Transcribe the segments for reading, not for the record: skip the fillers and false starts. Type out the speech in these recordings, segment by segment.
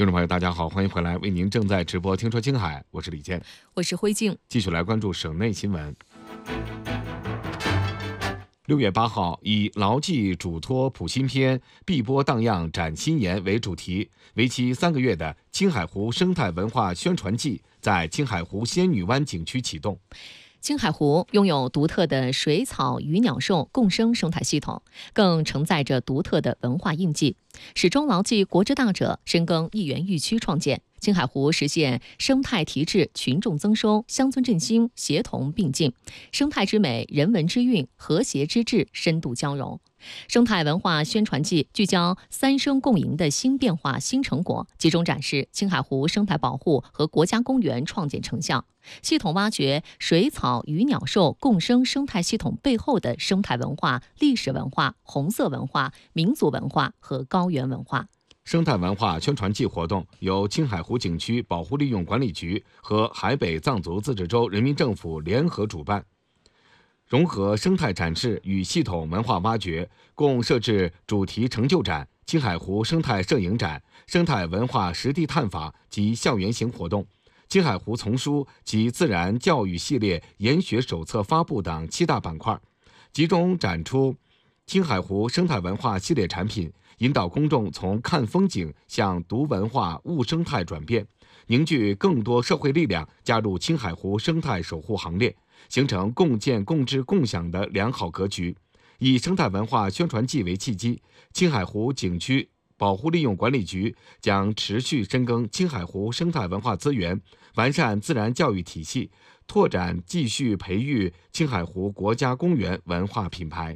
听众朋友，大家好，欢迎回来，为您正在直播《听说青海》，我是李健， 我是辉静。 继续来关注省内新闻。6月8号，以“牢记嘱托谱新篇，碧波荡漾展新颜”为主题，为期3个月的青海湖生态文化宣传季在青海湖仙女湾景区启动。 青海湖拥有独特的水草鱼鸟兽共生生态系统，更承载着独特的文化印记。始终牢记国之大者，深耕一园一区创建，青海湖实现生态提质、群众增收、乡村振兴协同并进，生态之美、人文之韵、和谐之治深度交融。生态文化宣传季聚焦3生共赢的新变化新成果，集中展示青海湖生态保护和国家公园创建成效，系统挖掘水草鱼鸟兽共生生态系统背后的生态文化、历史文化、红色文化、民族文化和高原文化。 生态文化宣传季活动由青海湖景区保护利用管理局和海北藏族自治州人民政府联合主办，融合生态展示与系统文化挖掘，共设置主题成就展、青海湖生态摄影展、生态文化实地探访及校园型活动、青海湖丛书及自然教育系列研学手册发布等7大板块，集中展出青海湖生态文化系列产品，引导公众从看风景向读文化悟生态转变，凝聚更多社会力量加入青海湖生态守护行列，形成共建共治共享的良好格局。以生态文化宣传季为契机，青海湖景区保护利用管理局将持续深耕青海湖生态文化资源，完善自然教育体系，拓展继续培育青海湖国家公园文化品牌。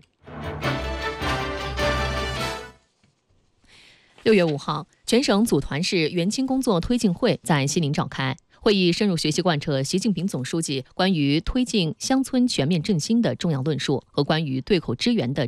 6月5号，全省组团式援青工作推进会在西宁召开。会议深入学习贯彻习近平总书记关于推进乡村全面振兴的重要论述和关于对口支援的